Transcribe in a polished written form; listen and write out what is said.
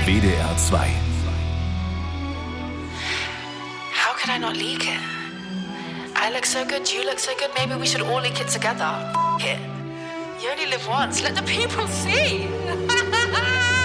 WDR 2. How could I not leak it? I look so good, you look so good, maybe we should all leak it together. F it. You only live once, let the people see.